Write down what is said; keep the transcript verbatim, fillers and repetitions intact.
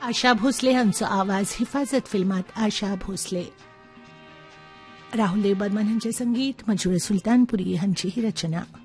आशा भोसले हांचो आवाज हिफाजत फिल्मात आशा भोसले. राहुल देव बर्मन हांचे संगीत, मंजुळा सुलतानपुरी हांची ही रचना.